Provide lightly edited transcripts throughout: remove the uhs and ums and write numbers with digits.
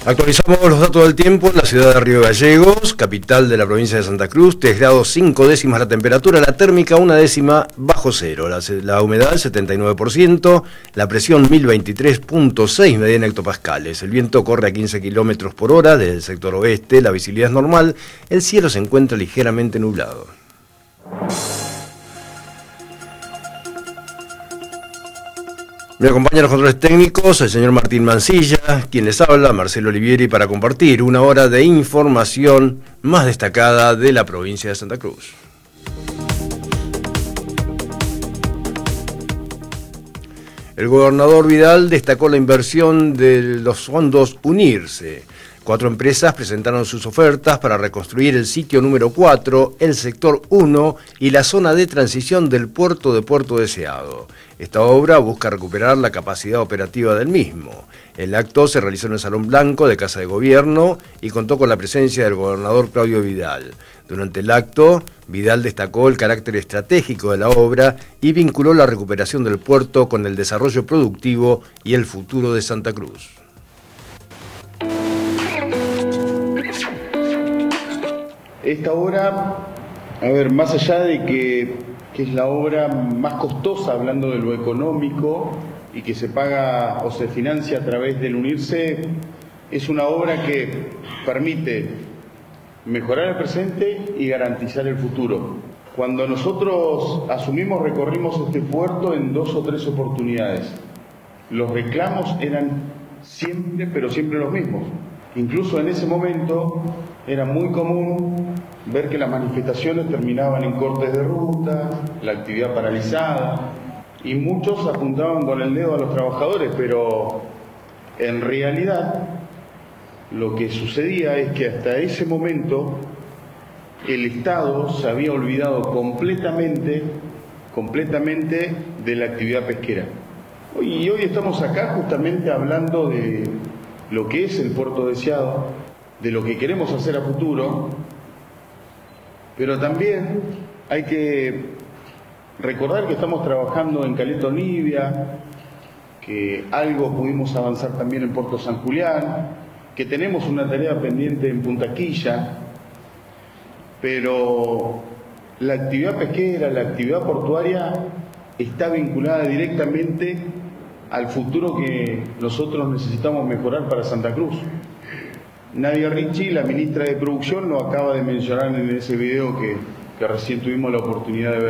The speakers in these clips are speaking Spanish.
Actualizamos los datos del tiempo en la ciudad de Río Gallegos, capital de la provincia de Santa Cruz. 3 grados 5 décimas la temperatura, la térmica 1 décima bajo cero, la humedad 79%, la presión 1023.6 medida en hectopascales. El viento corre a 15 kilómetros por hora desde el sector oeste, la visibilidad es normal, el cielo se encuentra ligeramente nublado. Me acompañan los controles técnicos el señor Martín Mancilla, quien les habla, Marcelo Olivieri, para compartir una hora de información más destacada de la provincia de Santa Cruz. El gobernador Vidal destacó la inversión de los fondos Unirse. 4 empresas presentaron sus ofertas para reconstruir el sitio número 4, el sector 1 y la zona de transición del puerto de Puerto Deseado. Esta obra busca recuperar la capacidad operativa del mismo. El acto se realizó en el Salón Blanco de Casa de Gobierno y contó con la presencia del gobernador Claudio Vidal. Durante el acto, Vidal destacó el carácter estratégico de la obra y vinculó la recuperación del puerto con el desarrollo productivo y el futuro de Santa Cruz. Esta obra, más allá de que es la obra más costosa, hablando de lo económico, y que se paga o se financia a través del Unirse, es una obra que permite mejorar el presente y garantizar el futuro. Cuando nosotros asumimos, recorrimos este puerto en 2 o 3 oportunidades. Los reclamos eran siempre, pero siempre los mismos. Incluso en ese momento era muy común ver que las manifestaciones terminaban en cortes de ruta, la actividad paralizada, y muchos apuntaban con el dedo a los trabajadores, pero en realidad lo que sucedía es que hasta ese momento el Estado se había olvidado completamente de la actividad pesquera. Y hoy estamos acá justamente hablando de lo que es el Puerto Deseado, de lo que queremos hacer a futuro, pero también hay que recordar que estamos trabajando en Caleta Olivia, que algo pudimos avanzar también en Puerto San Julián, que tenemos una tarea pendiente en Punta Quilla, pero la actividad pesquera, la actividad portuaria está vinculada directamente al futuro que nosotros necesitamos mejorar para Santa Cruz. Nadia Ricci, la ministra de Producción, lo acaba de mencionar en ese video que recién tuvimos la oportunidad de ver.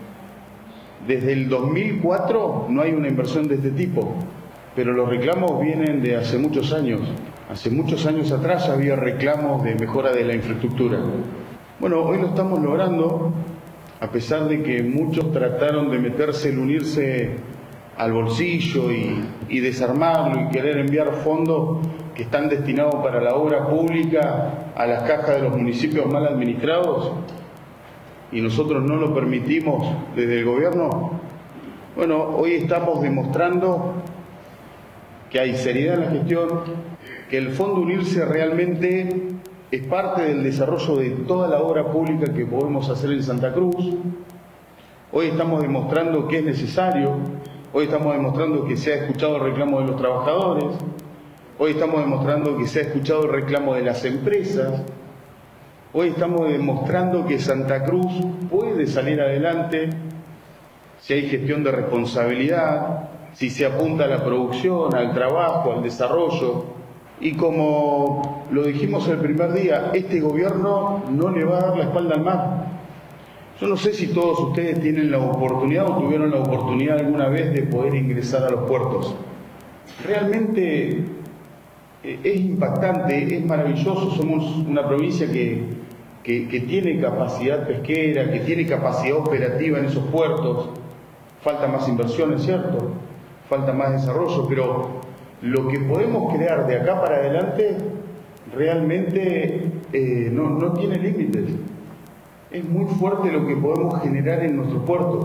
Desde el 2004 no hay una inversión de este tipo, pero los reclamos vienen de hace muchos años. Hace muchos años atrás había reclamos de mejora de la infraestructura. Bueno, hoy lo estamos logrando, a pesar de que muchos trataron de meterse el Unirse al bolsillo y desarmarlo y querer enviar fondos que están destinados para la obra pública a las cajas de los municipios mal administrados, y nosotros no lo permitimos desde el gobierno. Bueno, hoy estamos demostrando que hay seriedad en la gestión, que el Fondo Unirse realmente es parte del desarrollo de toda la obra pública que podemos hacer en Santa Cruz. Hoy estamos demostrando que es necesario. Hoy estamos demostrando que se ha escuchado el reclamo de los trabajadores. Hoy estamos demostrando que se ha escuchado el reclamo de las empresas. Hoy estamos demostrando que Santa Cruz puede salir adelante si hay gestión de responsabilidad, si se apunta a la producción, al trabajo, al desarrollo. Y como lo dijimos el primer día, este gobierno no le va a dar la espalda al mar. Yo no sé si todos ustedes tienen la oportunidad o tuvieron la oportunidad alguna vez de poder ingresar a los puertos. Realmente es impactante, es maravilloso. Somos una provincia que tiene capacidad pesquera, que tiene capacidad operativa en esos puertos. Falta más inversión, es cierto, falta más desarrollo, pero lo que podemos crear de acá para adelante realmente no tiene límites. Es muy fuerte lo que podemos generar en nuestros puertos.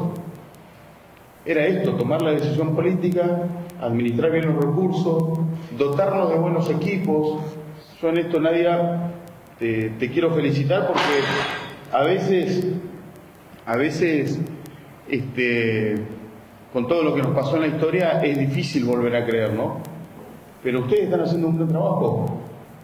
Era esto, tomar la decisión política, administrar bien los recursos, dotarnos de buenos equipos. Yo en esto, Nadia, te quiero felicitar porque a veces, con todo lo que nos pasó en la historia, es difícil volver a creer, ¿no? Pero ustedes están haciendo un buen trabajo.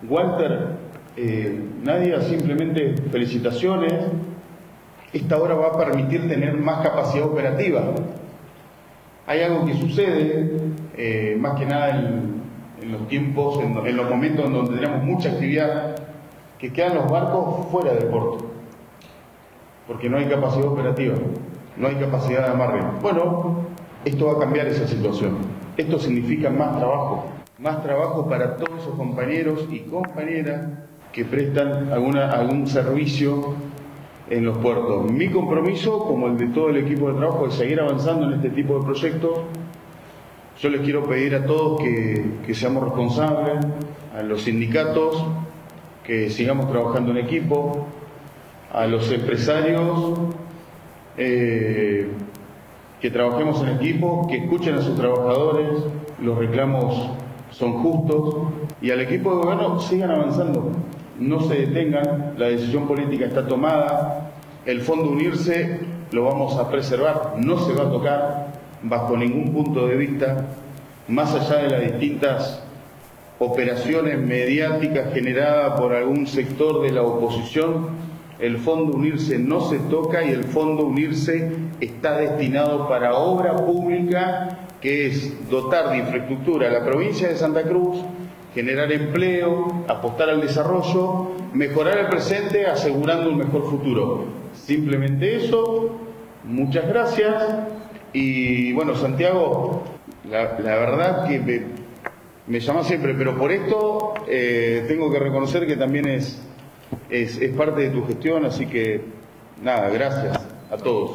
Walter, Nadia, simplemente felicitaciones. Esta obra va a permitir tener más capacidad operativa. Hay algo que sucede, más que nada en los tiempos, en los momentos en donde tenemos mucha actividad, que quedan los barcos fuera del puerto, porque no hay capacidad operativa, no hay capacidad de amarre. Bueno, esto va a cambiar esa situación. Esto significa más trabajo para todos esos compañeros y compañeras que prestan algún servicio en los puertos. Mi compromiso, como el de todo el equipo de trabajo, es seguir avanzando en este tipo de proyectos. Yo les quiero pedir a todos que seamos responsables, a los sindicatos, que sigamos trabajando en equipo, a los empresarios, que trabajemos en equipo, que escuchen a sus trabajadores, los reclamos son justos, y al equipo de gobierno sigan avanzando, no se detengan, la decisión política está tomada, el Fondo Unirse lo vamos a preservar, no se va a tocar bajo ningún punto de vista, más allá de las distintas operaciones mediáticas generadas por algún sector de la oposición. El Fondo Unirse no se toca y el Fondo Unirse está destinado para obra pública, que es dotar de infraestructura a la provincia de Santa Cruz, generar empleo, apostar al desarrollo, mejorar el presente, asegurando un mejor futuro. Simplemente eso. Muchas gracias. Y bueno, Santiago, la verdad que me llama siempre, pero por esto tengo que reconocer que también es parte de tu gestión, así que nada, gracias a todos.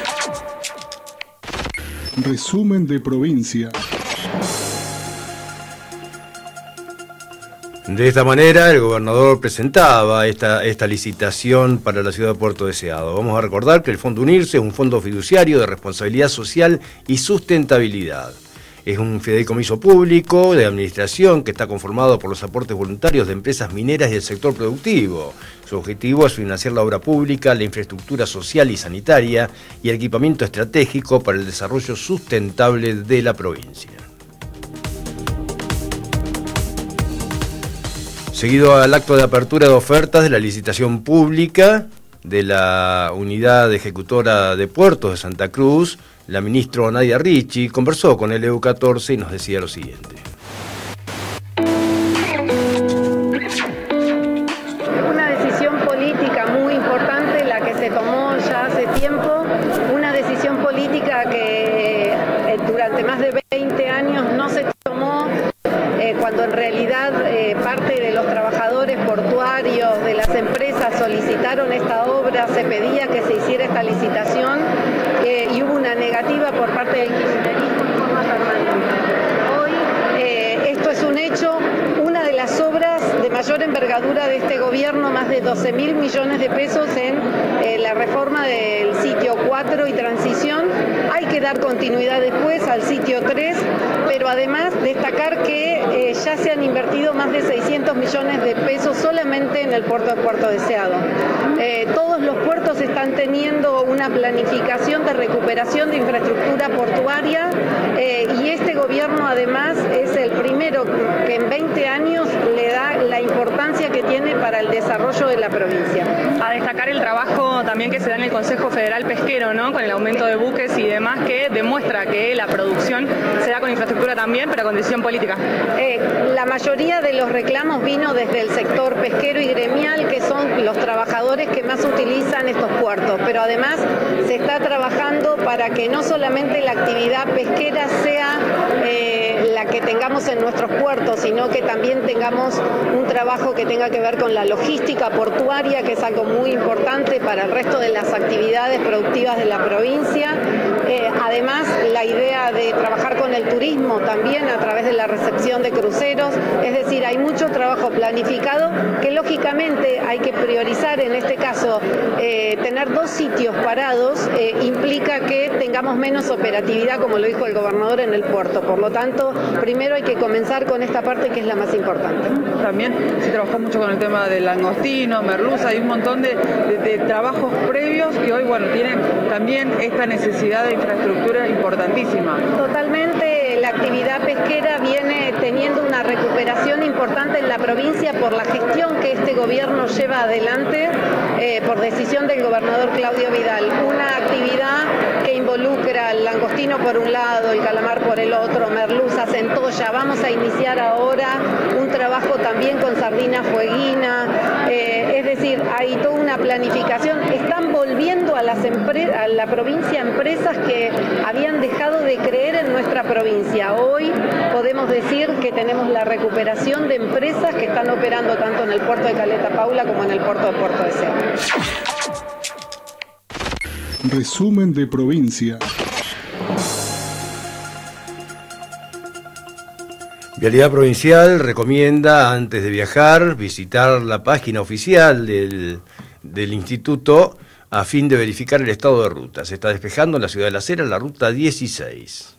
Resumen de provincia. De esta manera, el gobernador presentaba esta licitación para la ciudad de Puerto Deseado. Vamos a recordar que el Fondo Unirse es un fondo fiduciario de responsabilidad social y sustentabilidad. Es un fideicomiso público de administración que está conformado por los aportes voluntarios de empresas mineras y del sector productivo. Su objetivo es financiar la obra pública, la infraestructura social y sanitaria y el equipamiento estratégico para el desarrollo sustentable de la provincia. Seguido al acto de apertura de ofertas de la licitación pública de la Unidad Ejecutora de Puertos de Santa Cruz, la ministra Nadia Ricci conversó con el EU14 y nos decía lo siguiente. Una decisión política muy importante la que se tomó ya hace tiempo, una decisión política que durante más de 20 años no se tomó, cuando en realidad parte de los trabajadores portuarios de las empresas solicitaron esta obra, se pedía que se hiciera esta licitación y hubo una negativa por parte del kirchnerismo en forma permanente. Hoy esto es un hecho, una de las obras de mayor envergadura de este gobierno, más de 12.000 millones de pesos en la reforma del sitio 4 y transición. Hay que dar continuidad después al sitio 3, pero además destacar que ya se han invertido más de 600 millones de pesos solamente en el puerto de Puerto Deseado. Todos los puertos están teniendo una planificación de recuperación de infraestructura portuaria y este gobierno además es el primero que en 20 años le da la importancia que tiene para el desarrollo de la provincia. A destacar el trabajo también que se da en el Consejo Federal Pesquero, ¿no? Con el aumento de buques y demás, que demuestra que la producción se da con infraestructura también, pero con decisión política. La mayoría de los reclamos vino desde el sector pesquero y gremial, que son los trabajadores que más utilizan estos puertos, pero además se está trabajando para que no solamente la actividad pesquera sea la que tengamos en nuestros puertos, sino que también tengamos un trabajo que tenga que ver con la logística portuaria, que es algo muy importante para el resto de las actividades productivas de la provincia. Además, la idea de trabajar con el turismo también a través de la recepción de cruceros, es decir, hay mucho trabajo planificado que lógicamente hay que priorizar. En este caso, tener 2 sitios parados implica que tengamos menos operatividad, como lo dijo el gobernador, en el puerto. Por lo tanto, primero hay que comenzar con esta parte que es la más importante. También se trabajó mucho con el tema del langostino, merluza, hay un montón de trabajos previos que hoy, bueno, tienen también esta necesidad de infraestructura importantísima. Totalmente, la actividad actividad pesquera viene teniendo una recuperación importante en la provincia por la gestión que este gobierno lleva adelante por decisión del gobernador Claudio Vidal. Una actividad que involucra el langostino por un lado, el calamar por el otro, merluza, centolla. Vamos a iniciar ahora un trabajo también con sardina fueguina. Es decir, hay toda una planificación. Están volviendo a la provincia empresas que habían dejado de creer en nuestra provincia. Hoy podemos decir que tenemos la recuperación de empresas que están operando tanto en el puerto de Caleta Paula como en el puerto de Puerto Deseado. Resumen de provincia. Vialidad Provincial recomienda, antes de viajar, visitar la página oficial del instituto a fin de verificar el estado de ruta. Se está despejando en la ciudad de La Heras la ruta 16.